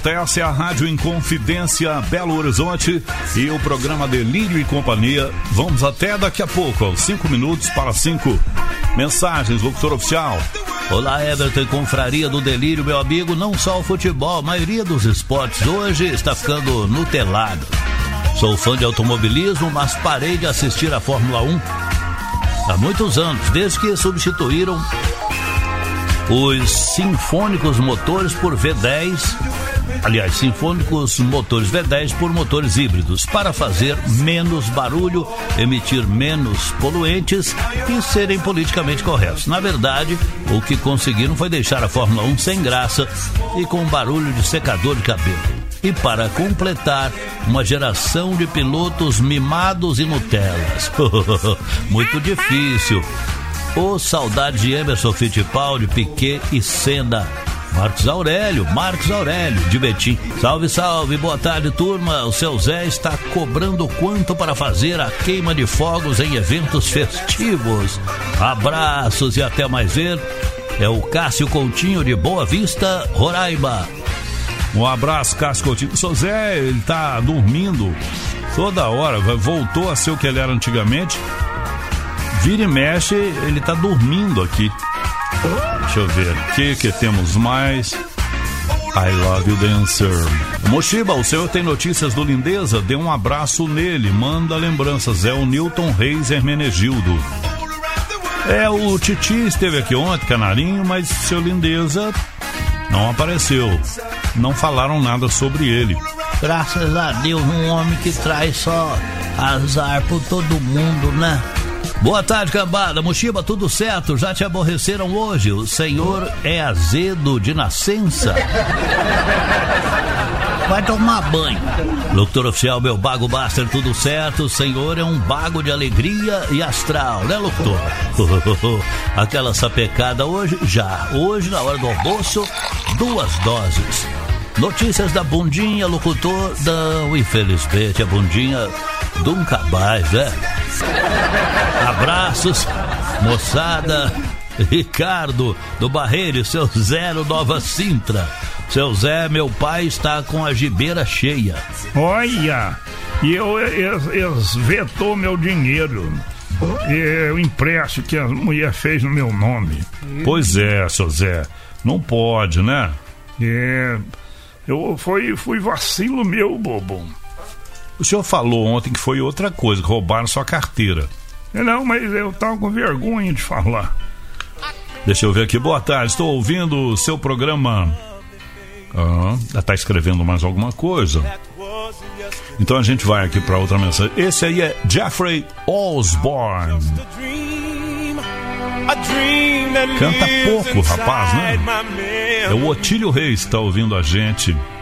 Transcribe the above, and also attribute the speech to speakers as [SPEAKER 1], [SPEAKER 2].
[SPEAKER 1] volta, essa é a Rádio Inconfidência Belo Horizonte e o programa Delírio e Companhia. Vamos até daqui a pouco, aos 5 minutos para 5. Mensagens, locutor oficial.
[SPEAKER 2] Olá, Everton e confraria do Delírio, meu amigo. Não só o futebol, a maioria dos esportes hoje está ficando nutelado. Sou fã de automobilismo, mas parei de assistir a Fórmula 1 há muitos anos, desde que substituíram os sinfônicos motores por V10, aliás, sinfônicos motores V10 por motores híbridos, para fazer menos barulho, emitir menos poluentes e serem politicamente corretos. Na verdade, o que conseguiram foi deixar a Fórmula 1 sem graça e com barulho de secador de cabelo. E para completar, uma geração de pilotos mimados e Nutelas. Muito difícil. Saudade de Emerson Fittipaldi, Piquet e Senna. Marcos Aurélio, de Betim. Salve, salve, boa tarde, turma. O seu Zé está cobrando quanto para fazer a queima de fogos em eventos festivos. Abraços e até mais ver. É o Cássio Coutinho de Boa Vista, Roraima.
[SPEAKER 1] Um abraço, Cássio Coutinho. O seu Zé, ele tá dormindo toda hora, voltou a ser o que ele era antigamente. Vira e mexe, ele tá dormindo aqui. Deixa eu ver o que temos mais. I love you, dancer. Moshiba, o senhor tem notícias do Lindeza? Dê um abraço nele, manda lembranças. É o Newton Reis Hermenegildo. O Titi esteve aqui ontem, Canarinho, mas seu Lindeza não apareceu. Não falaram nada sobre ele.
[SPEAKER 2] Graças a Deus, um homem que traz só azar por todo mundo, né? Boa tarde, cambada. Moshiba, tudo certo? Já te aborreceram hoje? O senhor é azedo de nascença? Vai tomar banho. Locutor oficial, meu bago Buster, tudo certo? O senhor é um bago de alegria e astral, né, locutor? Aquela sapecada hoje? Já. Hoje, na hora do almoço, 2 doses. Notícias da bundinha, locutor? Não, infelizmente, a bundinha de um cabaz, né? Abraços, moçada. Ricardo do Barreiro, seu Zé no Nova Sintra. Seu Zé, meu pai está com a gibeira cheia.
[SPEAKER 3] Olha, eles vetou meu dinheiro. O empréstimo que a mulher fez no meu nome.
[SPEAKER 1] Pois é, seu Zé, não pode, né?
[SPEAKER 3] Fui vacilo meu, bobo.
[SPEAKER 1] O senhor falou ontem que foi outra coisa, que roubaram sua carteira.
[SPEAKER 3] Não, mas eu tava com vergonha de falar.
[SPEAKER 1] Deixa eu ver aqui, boa tarde, estou ouvindo o seu programa. Tá escrevendo mais alguma coisa. Então a gente vai aqui para outra mensagem. Esse aí é Jeffrey Osborne. Canta pouco, rapaz, né? É o Otílio Reis que tá ouvindo a gente.